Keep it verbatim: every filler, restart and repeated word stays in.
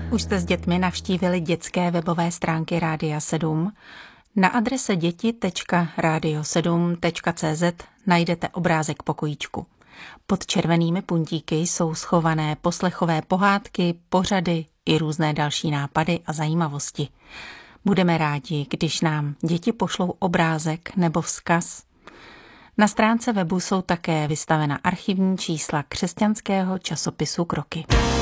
Už jste s dětmi navštívili dětské webové stránky Rádia sedm? Na adrese děti tečka radio sedm tečka cé zet najdete obrázek pokojíčku. Pod červenými puntíky jsou schované poslechové pohádky, pořady i různé další nápady a zajímavosti. Budeme rádi, když nám děti pošlou obrázek nebo vzkaz. Na stránce webu jsou také vystavena archivní čísla křesťanského časopisu Kroky.